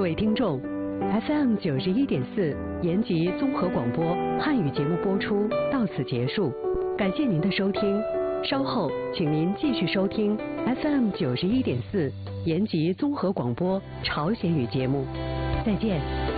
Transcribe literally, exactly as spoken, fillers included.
位听众 ，F M 九十一点四延吉综合广播汉语节目播出到此结束，感谢您的收听。稍后，请您继续收听 F M 九十一点四延吉综合广播朝鲜语节目。再见。